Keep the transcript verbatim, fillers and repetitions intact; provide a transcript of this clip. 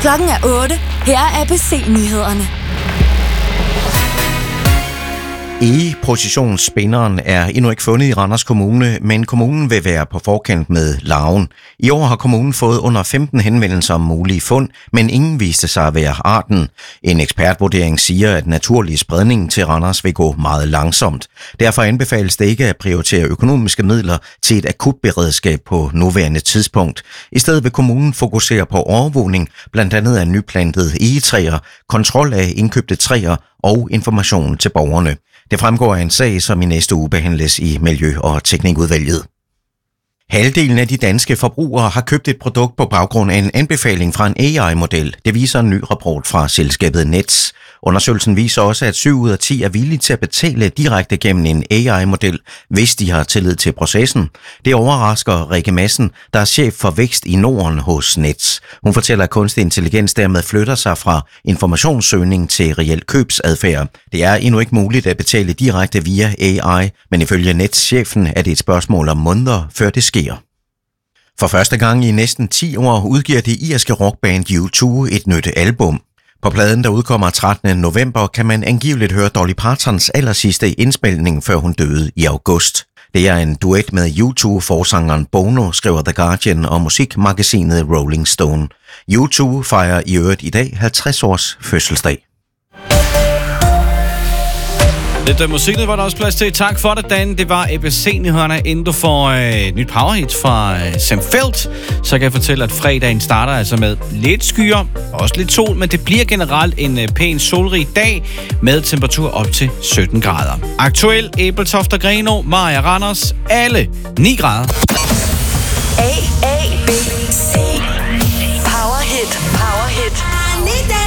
Klokken er otte. Her er A B C-nyhederne. E-positionsspinderen er endnu ikke fundet i Randers Kommune, men kommunen vil være på forkant med larven. I år har kommunen fået under femten henvendelser om mulige fund, men ingen viste sig at være arten. En ekspertvurdering siger, at naturlig spredning til Randers vil gå meget langsomt. Derfor anbefales det ikke at prioritere økonomiske midler til et akutberedskab på nuværende tidspunkt. I stedet vil kommunen fokusere på overvågning, blandt andet af nyplantede egetræer, kontrol af indkøbte træer og information til borgerne. Det fremgår af en sag, som i næste uge behandles i Miljø- og Teknikudvalget. Halvdelen af de danske forbrugere har købt et produkt på baggrund af en anbefaling fra en A I-model. Det viser en ny rapport fra selskabet Nets. Undersøgelsen viser også, at syv ud af ti er villige til at betale direkte gennem en A I-model, hvis de har tillid til processen. Det overrasker Rikke Madsen, der er chef for vækst i Norden hos Nets. Hun fortæller, at kunstig intelligens dermed flytter sig fra informationssøgning til reel købsadfærd. Det er endnu ikke muligt at betale direkte via A I, men ifølge Nets-chefen er det et spørgsmål om måneder, før det sker. For første gang i næsten ti år udgiver det irske rockband U to et nyt album. På pladen, der udkommer trettende november, kan man angiveligt høre Dolly Partons allersidste indspilning, før hun døde i august. Det er en duet med U to-forsangeren Bono, skriver The Guardian og musikmagasinet Rolling Stone. U to fejrer i øvrigt i dag halvtreds års fødselsdag. Lidt af musikken var der også plads til. Tak for det, Dan. Det var A B C-nyhederne. Inden du får øh, nyt powerhit fra øh, Sam Feldt, så kan jeg fortælle, at fredagen starter altså med lidt skyer, også lidt sol, men det bliver generelt en øh, pæn solrig dag med temperatur op til sytten grader. Aktuel Ebeltoft og Grenaa, Maja Randers, alle ni grader. A, A, B, C. Powerhit, powerhit.